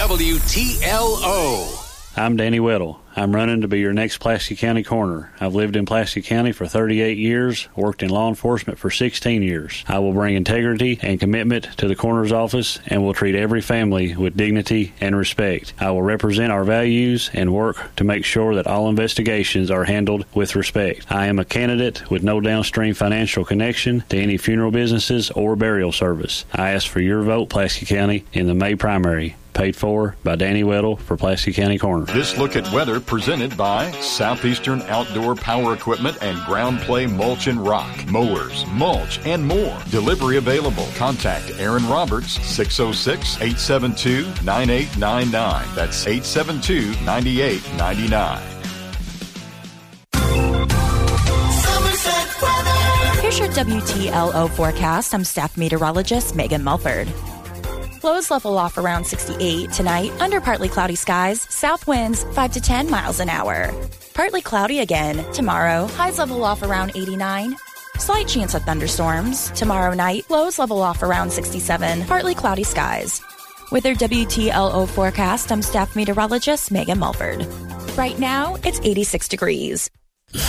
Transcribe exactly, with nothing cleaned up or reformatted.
W T L O. I'm Danny Weddle. I'm running to be your next Pulaski County coroner. I've lived in Pulaski County for thirty-eight years, worked in law enforcement for sixteen years. I will bring integrity and commitment to the coroner's office and will treat every family with dignity and respect. I will represent our values and work to make sure that all investigations are handled with respect. I am a candidate with no downstream financial connection to any funeral businesses or burial service. I ask for your vote, Pulaski County, in the May primary. Paid for by Danny Weddle for Pulaski County Coroner. This look at weather presented by Southeastern Outdoor Power Equipment and Ground Play Mulch and Rock. Mowers, mulch, and more. Delivery available. Contact Aaron Roberts, six oh six, eight seven two, nine eight nine nine. That's eight seven two, nine eight nine nine. Here's your W T L O forecast. I'm staff meteorologist Megan Mulford. Lows level off around sixty-eight tonight, under partly cloudy skies, south winds five to ten miles an hour. Partly cloudy again tomorrow, highs level off around eighty-nine. Slight chance of thunderstorms. Tomorrow night, lows level off around sixty-seven, partly cloudy skies. With your W T L O forecast, I'm staff meteorologist Megan Mulford. Right now, it's eighty-six degrees.